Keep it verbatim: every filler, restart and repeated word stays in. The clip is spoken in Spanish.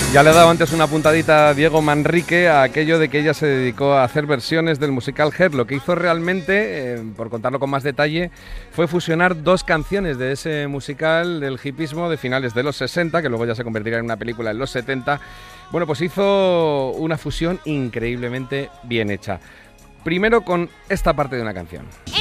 Ya le he dado antes una puntadita a Diego Manrique a aquello de que ella se dedicó a hacer versiones del musical Hair. Lo que hizo realmente, eh, por contarlo con más detalle, fue fusionar dos canciones de ese musical del hipismo de finales de los sesenta, que luego ya se convertiría en una película en los setenta. Bueno, pues hizo una fusión increíblemente bien hecha. Primero con esta parte de una canción.